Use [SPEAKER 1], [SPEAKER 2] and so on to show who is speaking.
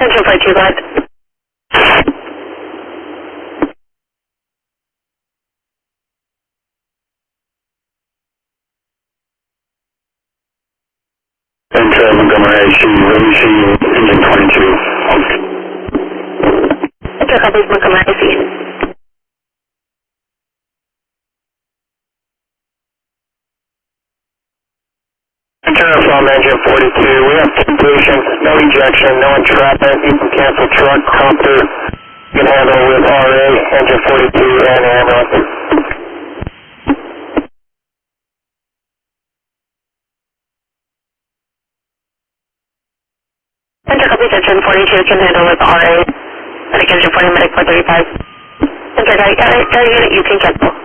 [SPEAKER 1] Engine flight 2, go ahead.
[SPEAKER 2] Enter Montgomery IC, release engine 22.
[SPEAKER 1] Enter copies Montgomery IC.
[SPEAKER 2] Enter from engine 42. We have two patients, no ejection, no entrapment. You can cancel truck, prompter. You can handle with RA, engine 42, and ambulance.
[SPEAKER 1] Enter copies engine 42 can handle with RA. Medic engine 40, medic 435. Enter guy unit, you can cancel.